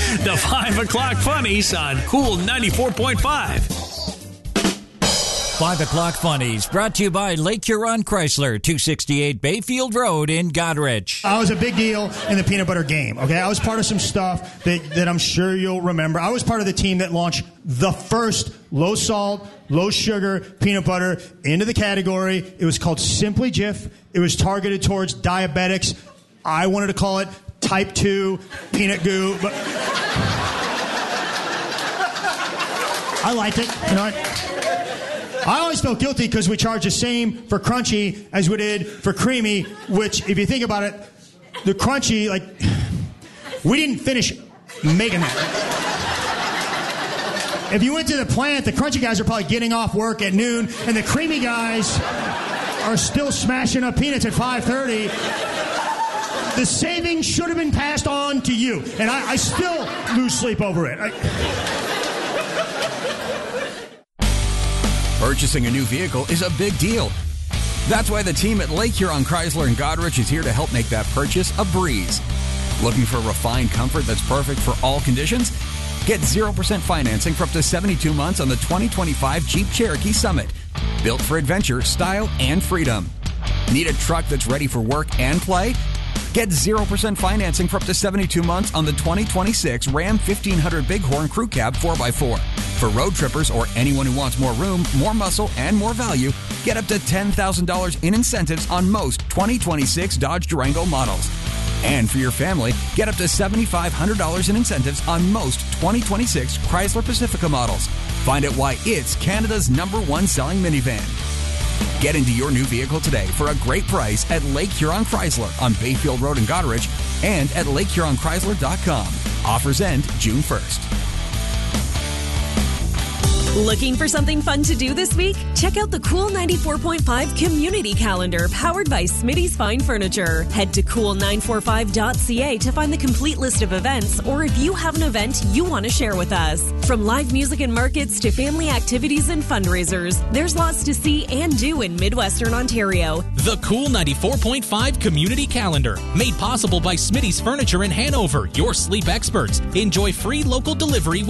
The 5 o'clock funnies on Cool 94.5. 5 o'clock funnies brought to you by Lake Huron Chrysler, 268 Bayfield Road in Goderich. I was a big deal in the peanut butter game, okay? I was part of some stuff that I'm sure you'll remember. I was part of the team that launched the first low salt, low sugar peanut butter into the category. It was called Simply Jif. It was targeted towards diabetics. I wanted to call it Type 2 peanut goo, but I liked it, you know. I always felt guilty because we charged the same for crunchy as we did for creamy, which, if you think about it, the crunchy, like, we didn't finish making that. If you went to the plant, the crunchy guys are probably getting off work at noon, and the creamy guys are still smashing up peanuts at 5:30. The savings should have been passed on to you, and I still lose sleep over it. Purchasing a new vehicle is a big deal. That's why the team at Lake Huron Chrysler in Goderich is here to help make that purchase a breeze. Looking for refined comfort that's perfect for all conditions? Get 0% financing for up to 72 months on the 2025 Jeep Cherokee Summit. Built for adventure, style, and freedom. Need a truck that's ready for work and play? Get 0% financing for up to 72 months on the 2026 Ram 1500 Bighorn Crew Cab 4x4. For road trippers or anyone who wants more room, more muscle, and more value, get up to $10,000 in incentives on most 2026 Dodge Durango models. And for your family, get up to $7,500 in incentives on most 2026 Chrysler Pacifica models. Find out why it's Canada's #1 selling minivan. Get into your new vehicle today for a great price at Lake Huron Chrysler on Bayfield Road in Goderich and at LakeHuronChrysler.com. Offers end June 1st. Looking for something fun to do this week? Check out the Cool 94.5 Community Calendar powered by Smitty's Fine Furniture. Head to cool945.ca to find the complete list of events, or if you have an event you want to share with us. From live music and markets to family activities and fundraisers, there's lots to see and do in Midwestern Ontario. The Cool 94.5 Community Calendar, made possible by Smitty's Furniture in Hanover, your sleep experts. Enjoy free local delivery